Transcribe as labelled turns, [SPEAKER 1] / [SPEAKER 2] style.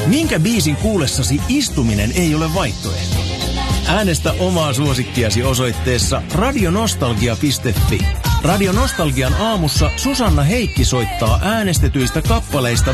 [SPEAKER 1] Minkä biisin kuulessasi istuminen ei ole vaihtoehto? Äänestä omaa suosikkiasi osoitteessa radionostalgia.fi. Radio Nostalgian aamussa Susanna Heikki soittaa äänestetyistä kappaleista